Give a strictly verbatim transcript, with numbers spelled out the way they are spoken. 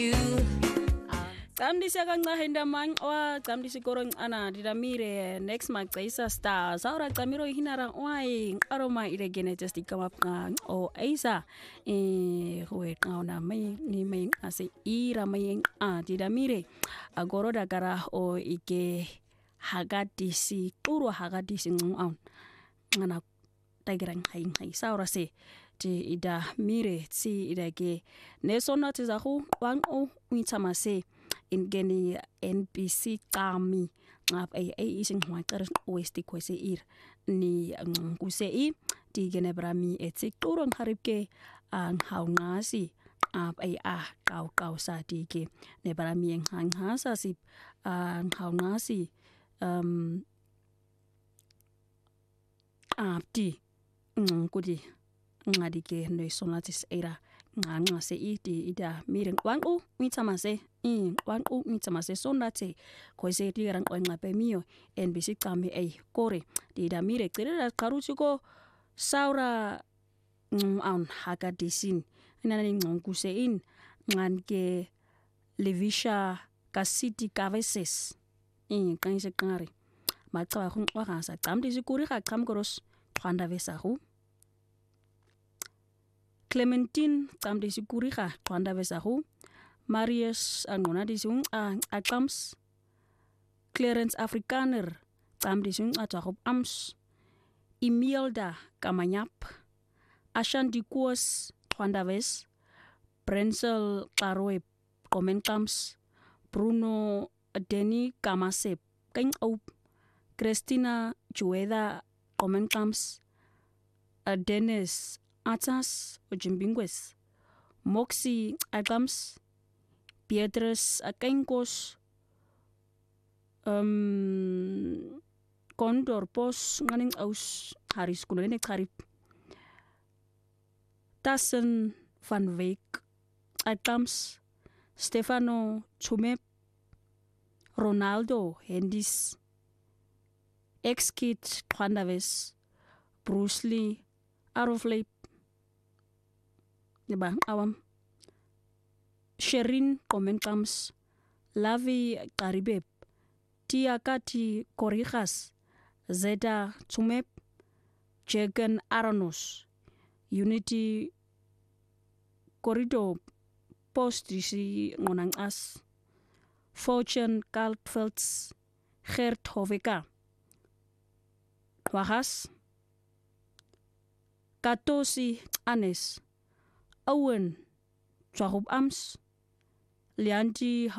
Camdisa kancahenda man wa camdisi korong ana didamire next magcaisa star saura camiro hinara wai aroma ire genetic kamapka o aisa e hoe kauna mai ni mai ase ira mai a didamire agoro dagara o ike hagadisi turu hagadisi ngaun ngana taigrang hai hai saura se ti ida mire si ida ge nesona tizahu wang o witamase ingeni N B C kami ngap ay ay ising huater westi kwese ir ni ngkuse i di genebrami etik turun haripke ang haungasi ap ay ah kau kau sa di ke nebrami ang hanghasa si ang haungasi um ap di ngkudi ngadike no sonatis era nga se iti ida miring wangu mitamase in wangu mitamase sonate ko se ti ran ko ngape mio N B C kami ai kore di ida mire kire karuchuko saura an hakadisin inani ngongu se in ngan ke levisha kasiti kaveses in kan se kare matwa khun wa sa kamdi sikuri ka kam koros khanda vesahu Clementine tamde sikuriha kwanda vesahu Marius angona disung a akams Clarence Afrikaner tamde sung atahop ams Imelda Kamanyap Ashan Dikuos kwanda ves Brensel Klaroe Komenkams Bruno Deni Kamasep Kain Op Christina Jueda Komenkams Dennis Atas Ojimbingwes Moxie Agams Beatrice Akenkos um Condor Pos nganing aus Haris kunene karip Tassen van Wyk Agams Stefano Chumep Ronaldo Hendis Ex-Kid Twandaves Bruce Lee Aroflip Diba awam Sherin Komenkams Lavi Karibeb Tia Kati Korijas Zeta Tumep Jagan Aranos Unity Corridor Post disi ngonang as Fortune Kaltfelds Gert Hoveka Wagas Katosi Anes Owen Twahop Ams Lianti